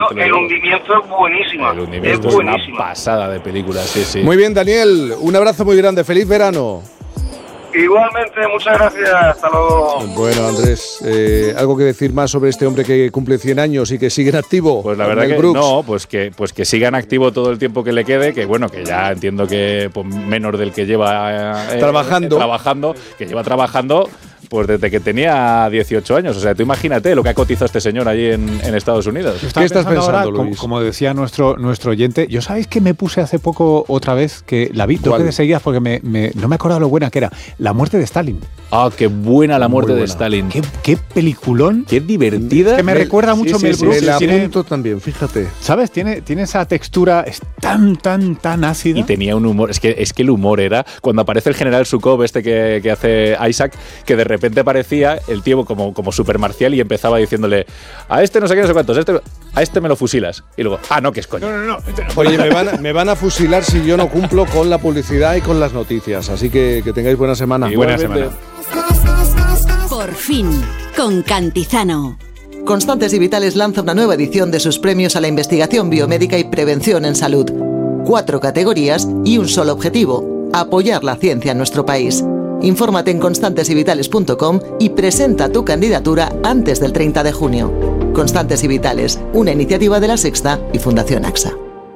El hundimiento es buenísima. El hundimiento es una pasada de película, sí. Muy bien, Daniel, un abrazo muy grande, feliz verano. Igualmente, muchas gracias, hasta luego. Bueno, Andrés, ¿algo que decir más sobre este hombre que cumple 100 años y que sigue en activo? Pues la verdad que Brooks. No, pues que siga en activo todo el tiempo que le quede, que bueno, que ya entiendo que pues, menos del que lleva trabajando, que lleva trabajando pues desde que tenía 18 años. O sea, tú imagínate lo que ha cotizado este señor allí en Estados Unidos. ¿Qué estás pensando, ahora, Luis? Como decía nuestro oyente, yo ¿sabéis que me puse hace poco otra vez? Que la vi dos veces seguidas porque no me acordaba lo buena que era. La muerte de Stalin. Ah, qué buena la muerte de Stalin. Qué peliculón. Qué divertida. Es que me recuerda mucho a Mel Brooks. Me la apunto también, fíjate. ¿Sabes? Tiene esa textura, es tan ácida. Y tenía un humor. Es que el humor era cuando aparece el general Zhukov, que hace Isaac, que de repente parecía el tío como super marcial y empezaba diciéndole a este no sé qué, no sé cuántos, a este me lo fusilas. Y luego, no, que es coño. No. Oye, me van a fusilar si yo no cumplo con la publicidad y con las noticias. Así que tengáis buena semana. Buena semana. Por fin, con Cantizano. Constantes y Vitales lanza una nueva edición de sus premios a la investigación biomédica y prevención en salud. 4 categorías y un solo objetivo: apoyar la ciencia en nuestro país. Infórmate en constantesyvitales.com y presenta tu candidatura antes del 30 de junio. Constantes y Vitales, una iniciativa de La Sexta y Fundación AXA.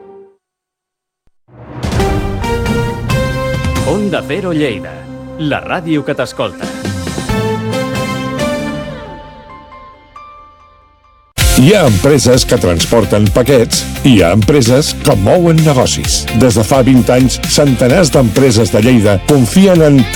Onda Cero Lleida, la ràdio que t'escolta. Hi ha empreses que transporten paquets i hi ha empreses que mouen negocis. Des de fa 20 anys, centenars d'empreses de Lleida confien en